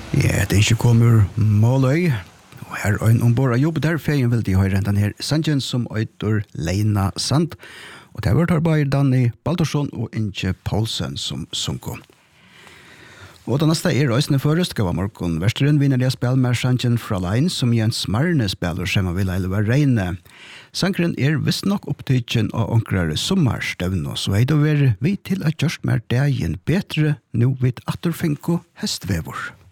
Ja, det ikke kommer Måløy. Og her er en ombord av jobb der, feien vil de høre den her sangen som øyter Leina Sand. Og det har vært arbeid Danny Baldursson og Inge Paulsen som sunko. Og det neste er Røysene Førest, gav Morgon Vesteren vinner det spill med sangen fra Lein, som Jens Marne spiller skjema vil eller reine. Sankeren er visst nok opptidgen av onkrare sommerstøvn, så er det å være vi til at gjørst mer dagen bedre nå vidt atterfinko hestvever.